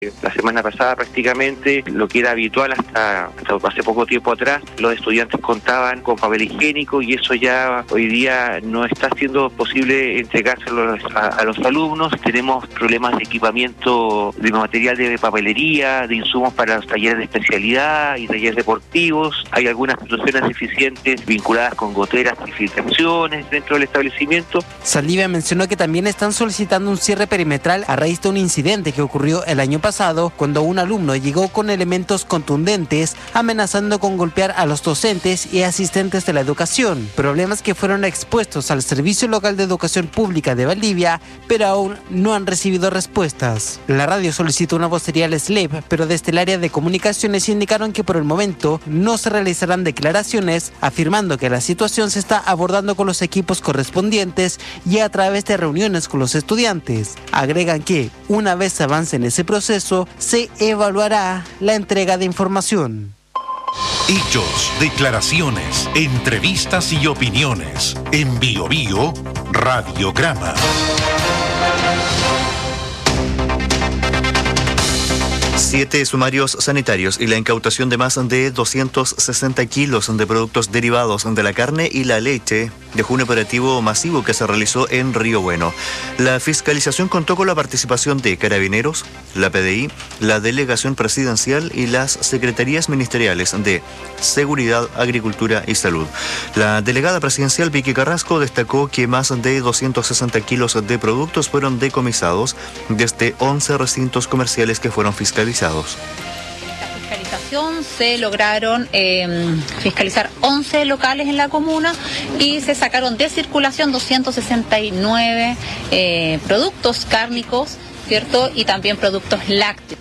La semana pasada prácticamente, lo que era habitual hasta hace poco tiempo atrás, los estudiantes contaban con papel higiénico y eso ya hoy día no está siendo posible entregárselo a los alumnos. Tenemos problemas de equipamiento, de material de papelería, de insumos para los talleres de especialidad y talleres deportivos. Hay algunas situaciones deficientes vinculadas con goteras y filtraciones dentro del establecimiento. Saldivia mencionó que también están solicitando un cierre perimetral a raíz de un incidente que ocurrió el año pasado, cuando un alumno llegó con elementos contundentes amenazando con golpear a los docentes y asistentes de la educación. Problemas que fueron expuestos al Servicio Local de Educación Pública de Valdivia, pero aún no han recibido respuestas. La radio solicitó una vocería al SLEP, pero desde el área de comunicaciones indicaron que por el momento no se realizarán declaraciones, afirmando que la situación se está abordando con los equipos correspondientes y a través de reuniones con los estudiantes. Agregan que, una vez se avance en ese proceso, se evaluará la entrega de información. Hechos, declaraciones, entrevistas y opiniones. En Bio Bio, Radiograma. 7 sumarios sanitarios y la incautación de más de 260 kilos de productos derivados de la carne y la leche dejó un operativo masivo que se realizó en Río Bueno. La fiscalización contó con la participación de Carabineros, la PDI, la Delegación Presidencial y las Secretarías Ministeriales de Seguridad, Agricultura y Salud. La delegada presidencial Vicky Carrasco destacó que más de 260 kilos de productos fueron decomisados desde 11 recintos comerciales que fueron fiscalizados. Se lograron fiscalizar 11 locales en la comuna y se sacaron de circulación 269 productos cárnicos, ¿cierto? Y también productos lácteos.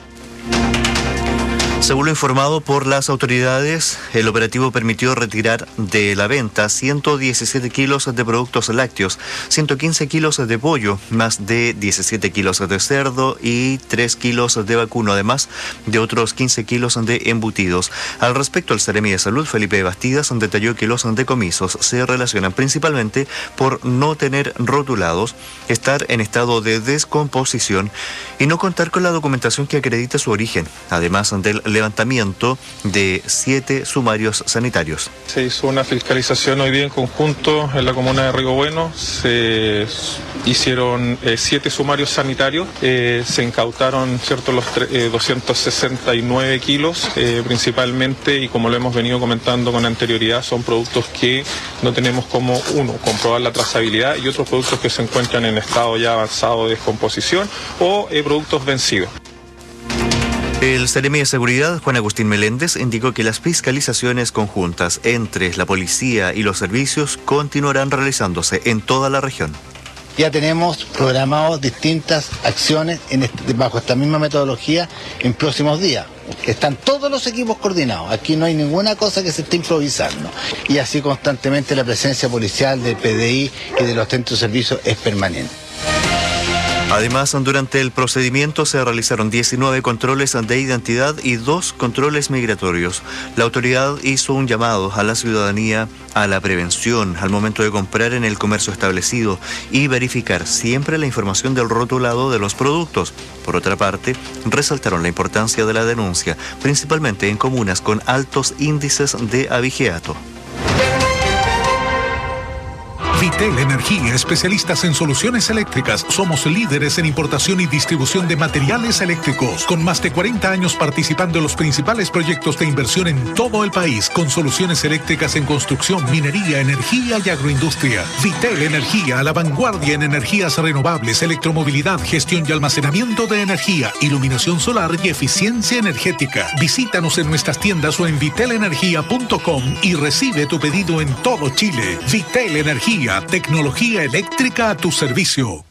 Según lo informado por las autoridades, el operativo permitió retirar de la venta 117 kilos de productos lácteos, 115 kilos de pollo, más de 17 kilos de cerdo y 3 kilos de vacuno, además de otros 15 kilos de embutidos. Al respecto, el Seremi de Salud, Felipe Bastidas, detalló que los decomisos se relacionan principalmente por no tener rotulados, estar en estado de descomposición y no contar con la documentación que acredite su origen, además del levantamiento de 7 sumarios sanitarios. Se hizo una fiscalización hoy día en conjunto en la comuna de Río Bueno. Se hicieron 7 sumarios sanitarios. Se incautaron, ¿cierto?, los 269 kilos principalmente, y como lo hemos venido comentando con anterioridad, son productos que no tenemos como, uno, comprobar la trazabilidad, y otros productos que se encuentran en estado ya avanzado de descomposición o productos vencidos. El Seremi de Seguridad, Juan Agustín Meléndez, indicó que las fiscalizaciones conjuntas entre la policía y los servicios continuarán realizándose en toda la región. Ya tenemos programados distintas acciones bajo esta misma metodología en próximos días. Están todos los equipos coordinados, aquí no hay ninguna cosa que se esté improvisando. Y así constantemente la presencia policial del PDI y de los centros de servicios es permanente. Además, durante el procedimiento se realizaron 19 controles de identidad y 2 controles migratorios. La autoridad hizo un llamado a la ciudadanía a la prevención al momento de comprar en el comercio establecido y verificar siempre la información del rotulado de los productos. Por otra parte, resaltaron la importancia de la denuncia, principalmente en comunas con altos índices de abigeato. Vitel Energía, especialistas en soluciones eléctricas. Somos líderes en importación y distribución de materiales eléctricos, con más de 40 años participando en los principales proyectos de inversión en todo el país, con soluciones eléctricas en construcción, minería, energía y agroindustria. Vitel Energía, a la vanguardia en energías renovables, electromovilidad, gestión y almacenamiento de energía, iluminación solar y eficiencia energética. Visítanos en nuestras tiendas o en vitelenergia.com y recibe tu pedido en todo Chile. Vitel Energía, tecnología eléctrica a tu servicio.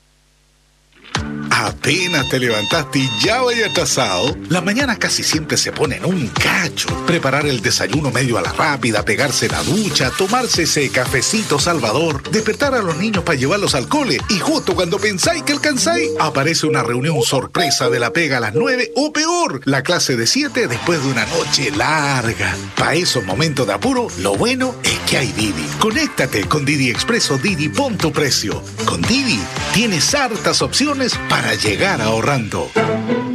Apenas te levantaste y ya vaya atrasado. Las mañanas casi siempre se ponen un cacho. Preparar el desayuno medio a la rápida, pegarse la ducha, tomarse ese cafecito salvador, despertar a los niños para llevarlos al cole, y justo cuando pensáis que alcanzáis, aparece una reunión sorpresa de la pega a las 9 o peor, la clase de 7 después de una noche larga. Para esos momentos de apuro, lo bueno es que hay Didi. Conéctate con Didi Express o Didi Pon tu Precio. Con Didi tienes hartas opciones para llegar ahorrando.